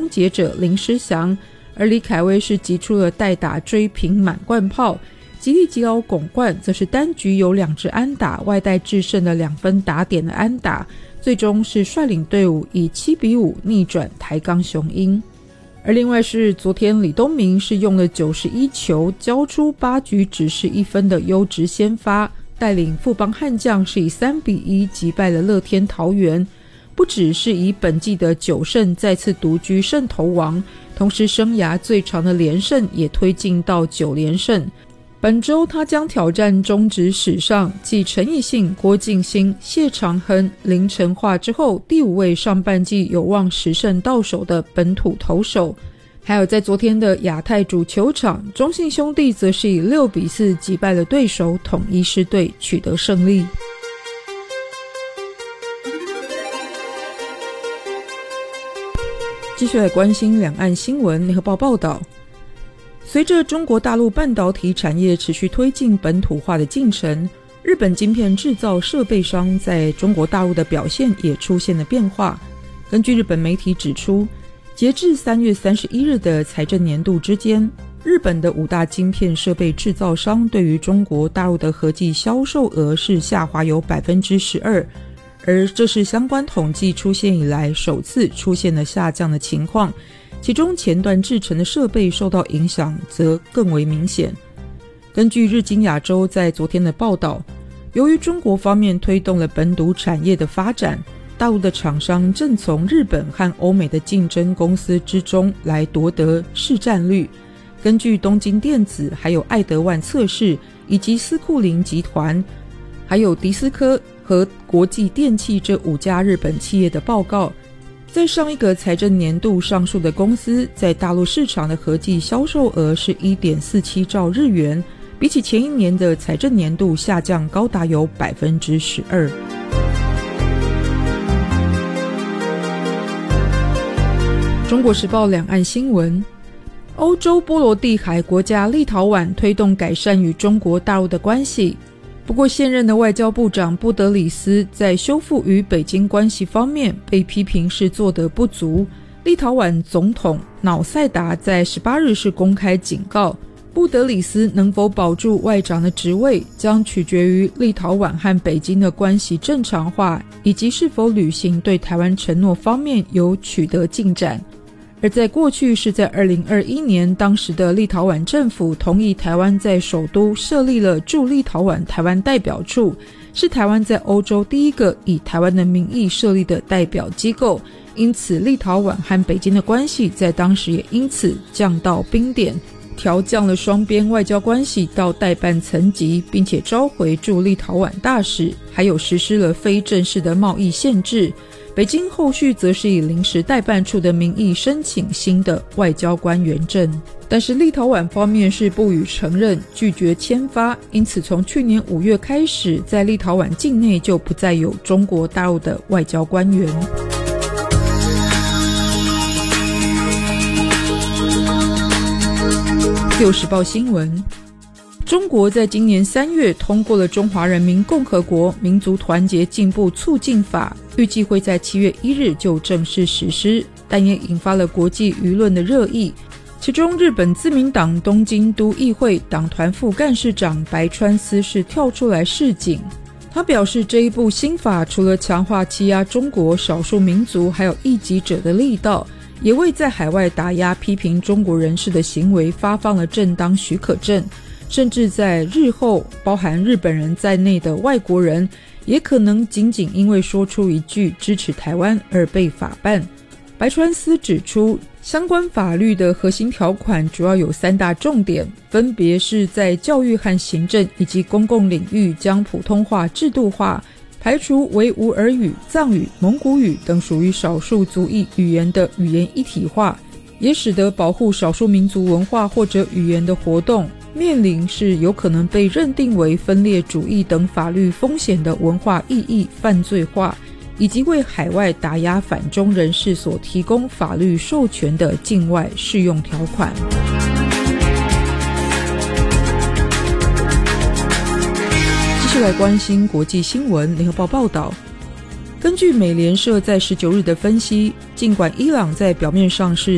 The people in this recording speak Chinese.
终结者林诗祥，而李凯威是击出了代打追平满贯炮，吉利吉奥巩冠则是单局有2支安打，外带制胜的2分打点的安打，最终是率领队伍以7-5逆转台钢雄鹰。而另外是昨天李东明是用了91球交出8局只是1分的优质先发，带领富邦悍将是以3-1击败了乐天桃园，不只是以本季的9胜再次独居胜投王，同时生涯最长的连胜也推进到9连胜。本周他将挑战中职史上继陈奕迅、郭敬欣、谢长亨、林承化之后第5位上半季有望10胜到手的本土投手。还有在昨天的亚太主球场，中信兄弟则是以6-4击败了对手统一狮队，取得胜利。继续来关心两岸新闻。联合报报道，随着中国大陆半导体产业持续推进本土化的进程，日本晶片制造设备商在中国大陆的表现也出现了变化。根据日本媒体指出，截至3月31日的财政年度之间，日本的5大晶片设备制造商对于中国大陆的合计销售额是下滑有 12%， 而这是相关统计出现以来首次出现了下降的情况，其中前段制成的设备受到影响则更为明显。根据日经亚洲在昨天的报道，由于中国方面推动了本土产业的发展，大陆的厂商正从日本和欧美的竞争公司之中来夺得市占率。根据东京电子、还有爱德万测试以及斯库林集团还有迪斯科和国际电器这5家日本企业的报告，在上一个财政年度，上述的公司在大陆市场的合计销售额是 1.47 兆日元，比起前一年的财政年度下降高达有 12%。中国时报两岸新闻，欧洲波罗的海国家立陶宛推动改善与中国大陆的关系，不过现任的外交部长布德里斯在修复与北京关系方面被批评是做得不足。立陶宛总统瑙塞达在18日是公开警告，布德里斯能否保住外长的职位将取决于立陶宛和北京的关系正常化，以及是否履行对台湾承诺方面有取得进展。而在过去是在2021年，当时的立陶宛政府同意台湾在首都设立了驻立陶宛台湾代表处，是台湾在欧洲第一个以台湾的名义设立的代表机构，因此立陶宛和北京的关系在当时也因此降到冰点，调降了双边外交关系到代办层级，并且召回驻立陶宛大使，还有实施了非正式的贸易限制。北京后续则是以临时代办处的名义申请新的外交官员证，但是立陶宛方面是不予承认，拒绝签发，因此从去年5月开始，在立陶宛境内就不再有中国大陆的外交官员。自由时报新闻，中国在今年3月通过了《中华人民共和国民族团结进步促进法》，预计会在7月1日就正式实施，但也引发了国际舆论的热议。其中日本自民党东京都议会党团副干事长白川思是跳出来示警，他表示这一部新法除了强化欺压中国少数民族还有异己者的力道，也为在海外打压批评中国人士的行为发放了正当许可证，甚至在日后包含日本人在内的外国人也可能仅仅因为说出一句支持台湾而被法办。白川思指出，相关法律的核心条款主要有3大重点，分别是在教育和行政以及公共领域将普通话制度化，排除维吾尔语、藏语、蒙古语等属于少数族裔语言的语言一体化，也使得保护少数民族文化或者语言的活动面临是有可能被认定为分裂主义等法律风险的文化异议犯罪化，以及为海外打压反中人士所提供法律授权的境外适用条款。继续来关心国际新闻。联合报报道，根据美联社在19日的分析，尽管伊朗在表面上是